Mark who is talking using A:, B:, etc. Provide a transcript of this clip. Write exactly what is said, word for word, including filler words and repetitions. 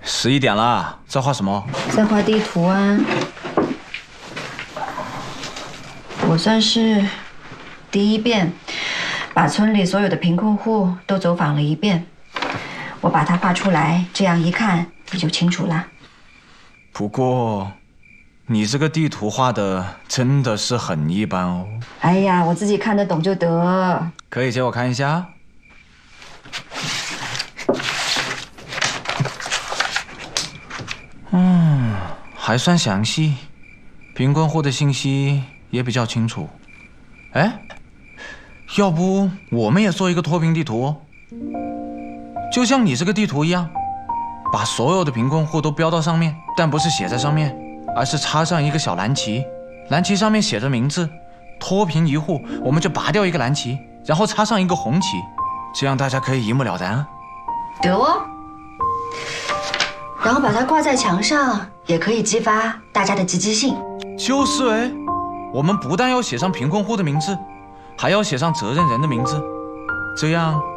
A: 十一点了，在画什么？
B: 在画地图啊。我算是第一遍把村里所有的贫困户都走访了一遍，我把它画出来，这样一看你就清楚了。
A: 不过，你这个地图画的真的是很一般哦。
B: 哎呀，我自己看得懂就得。
A: 可以借我看一下？嗯，还算详细，贫困户的信息也比较清楚。哎，要不我们也做一个脱贫地图，就像你这个地图一样，把所有的贫困户都标到上面，但不是写在上面，而是插上一个小蓝旗，蓝旗上面写着名字，脱贫一户，我们就拔掉一个蓝旗，然后插上一个红旗，这样大家可以一目了然啊。
B: 得哦。然后把它挂在墙上，也可以激发大家的积极性。
A: 就是哎，我们不但要写上贫困户的名字，还要写上责任人的名字，这样